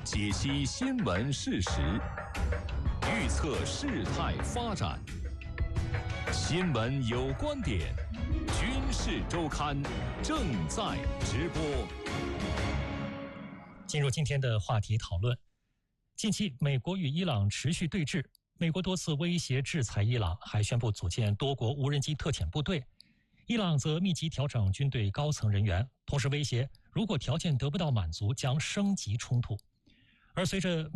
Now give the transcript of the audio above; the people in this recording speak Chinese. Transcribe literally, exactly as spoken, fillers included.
解析新闻事实，预测事态发展。新闻有观点，军事周刊正在直播。 进入今天的话题讨论。近期，美国与伊朗持续对峙，美国多次威胁制裁伊朗，还宣布组建多国无人机特遣部队。伊朗则密集调整军队高层人员，同时威胁如果条件得不到满足，将升级冲突。而随着